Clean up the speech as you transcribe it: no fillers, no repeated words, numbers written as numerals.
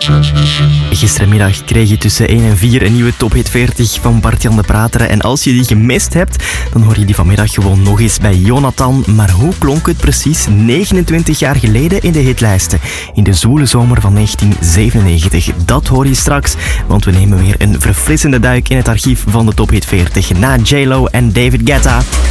Gisterenmiddag kreeg je tussen 1 en 4 een nieuwe Top Hit 40 van Bart-Jan de Prateren. En als je die gemist hebt, dan hoor je die vanmiddag gewoon nog eens bij Jonathan. Maar hoe klonk het precies 29 jaar geleden in de hitlijsten? In de zwoele zomer van 1997. Dat hoor je straks, want we nemen weer een verfrissende duik in het archief van de Top Hit 40 na J-Lo en David Guetta.